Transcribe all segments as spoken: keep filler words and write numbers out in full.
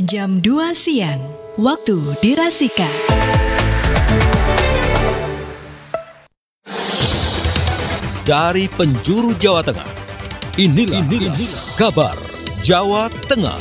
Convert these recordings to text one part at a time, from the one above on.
jam dua siang, waktu di Rasika. Dari penjuru Jawa Tengah, inilah, inilah kabar Jawa Tengah.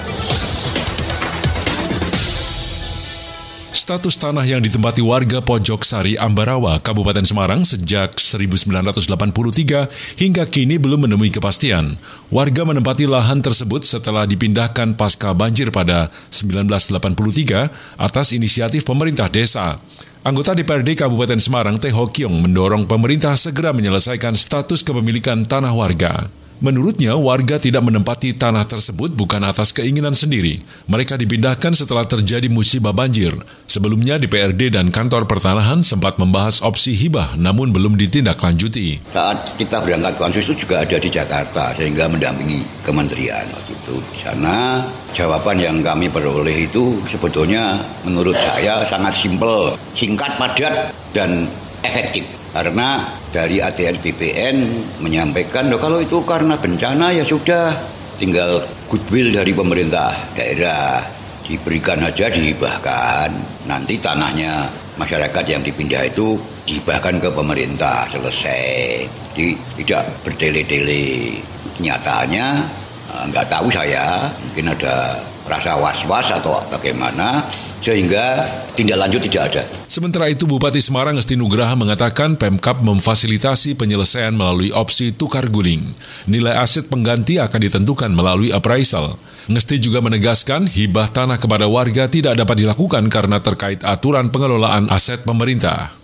Status tanah yang ditempati warga Pojok Sari, Ambarawa, Kabupaten Semarang sejak seribu sembilan ratus delapan puluh tiga hingga kini belum menemui kepastian. Warga menempati lahan tersebut setelah dipindahkan pasca banjir pada seribu sembilan ratus delapan puluh tiga atas inisiatif pemerintah desa. Anggota D P R D Kabupaten Semarang, Teh Ho Kiong, mendorong pemerintah segera menyelesaikan status kepemilikan tanah warga. Menurutnya, warga tidak menempati tanah tersebut bukan atas keinginan sendiri. Mereka dipindahkan setelah terjadi musibah banjir. Sebelumnya, D P R D dan Kantor Pertanahan sempat membahas opsi hibah, namun belum ditindaklanjuti. Saat kita berangkat konsus itu juga ada di Jakarta, sehingga mendampingi kementerian. Itu di sana, jawaban yang kami peroleh itu sebetulnya menurut saya sangat simpel, singkat, padat, dan efektif. Karena dari A D R B P N menyampaikan, loh kalau itu karena bencana ya sudah, tinggal goodwill dari pemerintah daerah, diberikan aja, dihibahkan. Nanti tanahnya masyarakat yang dipindah itu dihibahkan ke pemerintah, selesai. Jadi tidak bertele-tele. Kenyataannya nggak tahu saya, mungkin ada rasa was-was atau bagaimana, sehingga tindak lanjut tidak ada. Sementara itu, Bupati Semarang Ngesti Nugraha mengatakan Pemkab memfasilitasi penyelesaian melalui opsi tukar guling. Nilai aset pengganti akan ditentukan melalui appraisal. Ngesti juga menegaskan hibah tanah kepada warga tidak dapat dilakukan karena terkait aturan pengelolaan aset pemerintah.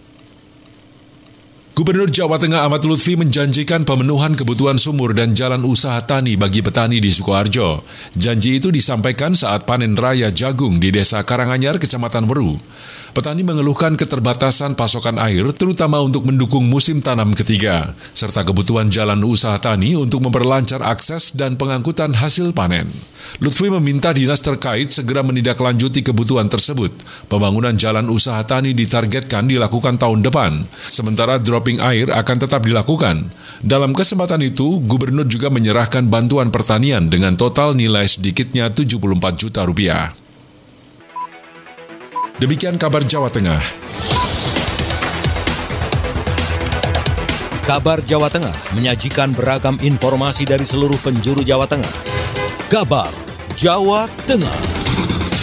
Gubernur Jawa Tengah Ahmad Lutfi menjanjikan pemenuhan kebutuhan sumur dan jalan usaha tani bagi petani di Sukoharjo. Janji itu disampaikan saat panen raya jagung di Desa Karanganyar, Kecamatan Weru. Petani mengeluhkan keterbatasan pasokan air, terutama untuk mendukung musim tanam ketiga, serta kebutuhan jalan usaha tani untuk memperlancar akses dan pengangkutan hasil panen. Lutfi meminta dinas terkait segera menindaklanjuti kebutuhan tersebut. Pembangunan jalan usaha tani ditargetkan dilakukan tahun depan, sementara dropping air akan tetap dilakukan. Dalam kesempatan itu, Gubernur juga menyerahkan bantuan pertanian dengan total nilai sedikitnya tujuh puluh empat juta rupiah. Demikian kabar Jawa Tengah. Kabar Jawa Tengah menyajikan beragam informasi dari seluruh penjuru Jawa Tengah. Kabar Jawa Tengah.